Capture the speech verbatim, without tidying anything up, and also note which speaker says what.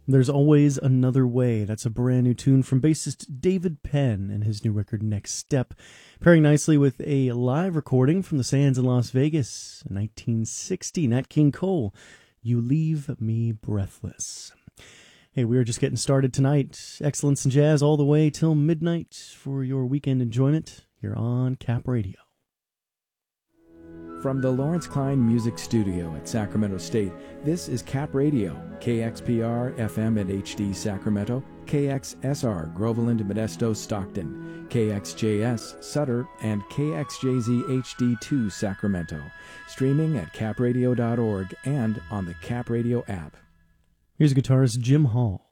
Speaker 1: There's Always Another Way. That's a brand new tune from bassist David Penn and his new record Next Step, pairing nicely with a live recording from the Sands in Las Vegas in nineteen sixty. Nat King Cole, You Leave Me Breathless. Hey, we are just getting started tonight. Excellence in Jazz all the way till midnight for your weekend enjoyment here on Cap Radio.
Speaker 2: From the Lawrence Klein Music Studio at Sacramento State, this is Cap Radio, K X P R F M and H D Sacramento, K X S R Groveland, Modesto, Stockton, K X J S Sutter, and K X J Z H D two Sacramento. Streaming at cap radio dot org and on the Cap Radio app.
Speaker 1: Here's guitarist Jim Hall.